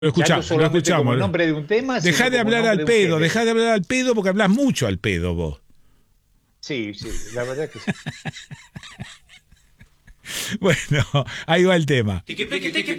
Lo Ya no escuchamos, lo solamente como escuchamos. el nombre de un tema, Dejá sino de como el hablar nombre al de un pedo, género. dejá de hablar al pedo porque hablas mucho al pedo vos. Sí, sí, la verdad que sí. Bueno, ahí va el tema. Tiki, tiki, tiki,